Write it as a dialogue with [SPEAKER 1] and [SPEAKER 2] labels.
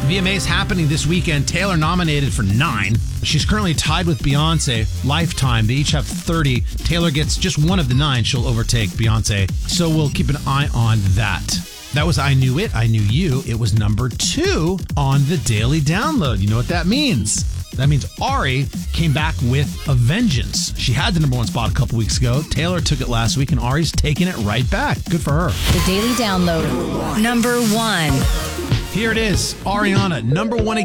[SPEAKER 1] VMA's happening this weekend. Taylor nominated for 9. She's currently tied with Beyonce. Lifetime. They each have 30. Taylor gets just one of the 9. She'll overtake Beyonce. So we'll keep an eye on that. That was I Knew It, I Knew You. It was number 2 on the Daily Download. You know what that means? That means Ari came back with a vengeance. She had the number 1 spot a couple weeks ago. Taylor took it last week, and Ari's taking it right back. Good for her.
[SPEAKER 2] The Daily Download. Number 1.
[SPEAKER 1] Here it is. Ariana, number 1 again.